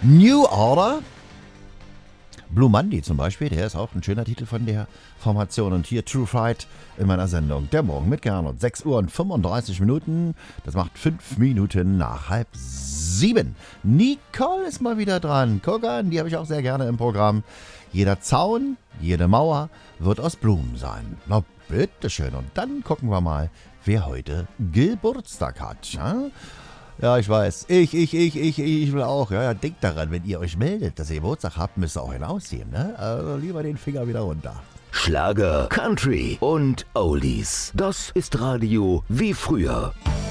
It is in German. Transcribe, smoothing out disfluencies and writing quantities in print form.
New Order. Blue Monday zum Beispiel, der ist auch ein schöner Titel von der Formation. Und hier True Fright in meiner Sendung Der Morgen mit Gernot. 6 Uhr und 35 Minuten. Das macht 5 Minuten nach 6:30. Nicole ist mal wieder dran. Guck an, die habe ich auch sehr gerne im Programm. Jeder Zaun, jede Mauer wird aus Blumen sein. Na bitteschön. Und dann gucken wir mal, wer heute Geburtstag hat. Ja, ich weiß. Ich will auch. Ja, denkt daran, wenn ihr euch meldet, dass ihr Geburtstag habt, müsst ihr auch hinausziehen, ne? Also lieber den Finger wieder runter. Schlager, Country und Oldies. Das ist Radio wie früher.